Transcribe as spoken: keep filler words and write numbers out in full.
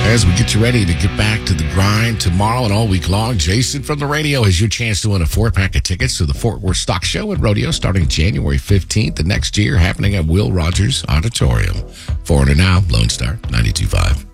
As we get you ready to get back to the grind tomorrow and all week long, Jason from the radio has your chance to win a four-pack of tickets to the Fort Worth Stock Show and Rodeo starting January fifteenth the next year, happening at Will Rogers Auditorium. For and now, Lone Star ninety-two point five.